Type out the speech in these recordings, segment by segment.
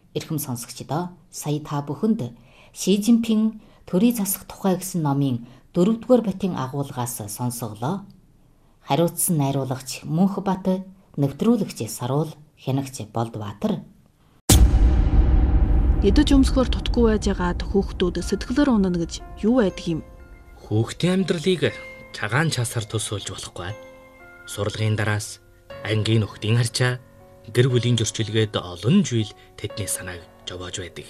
Эрхэм сонсогчдоо сая та бүхэнд Ши Жинпин төрийн засах тухай гэсэн номын 4-р батийн агуулгаас сонсголоо. Хариуцсан найруулагч Мөнхбат, нэвтрүүлэгч Саруул, хянагч Болдбаатар. Идэж өмсгөр тутгүй байж байгаад хүүхдүүд сэтгэлээр унана гэж юу байдаг юм? Хүүхдийн амьдралыг цагаан часаар төсөөлж болохгүй. Сурлагын дараас ангийн нөхдийн харчаа, гэр бүлийн зөрчилгээд олон жил тэдний санааг жовоож байдаг.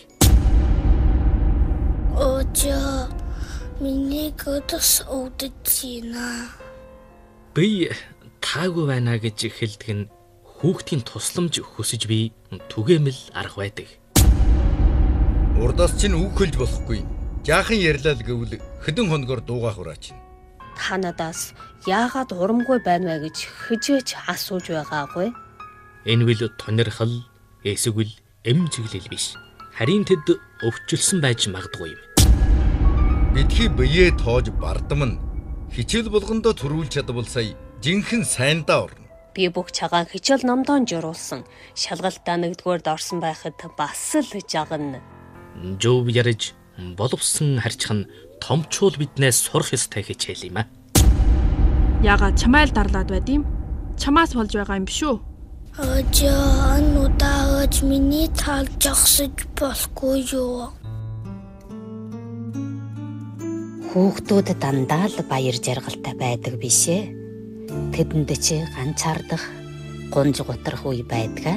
Очоо, миний götöс өвдөж Би таагүй байна гэж хэлдэг нь хүүхдийн тусламж хүсэж би түгээмэл арга байдаг. Урдаас чинь үг хэлж болохгүй. Жаахан ярьлаа л гэвэл хэдэн хоногор дуугах ураач. Та надаас яагаад урамгүй байна вэ гэж хижээж асууж байгаагүй. Энэ бол тонирхол, эсвэл эмзэглэл биш. Харин тэд өвчлсөн байж магадгүй юм. Бидхий бие тоож бардамна. Хичээл болгондоо төрүүлж чадвал сая жинхэнэ сайндаа орно. Би бүх цагаан хичээл номдоо журуулсан. Шалгалтаа 1-р орсон байхад бас л жагна. Жов ярьж боловсон харьцах нь томчуул биднээс сурах ёстой хичээл юм аа. Яагаад чамайл дарлаад байд юм? Чамаас болж байгаа юм биш үү? Очоо, нутаагч миний тал жагсаж болохгүй юу? Хүүхдүүд дандаа л баяр жаргалтай байдаг биш ээ. Тэдэнд чи ганцаардах, гунж гутрах үе байдаг.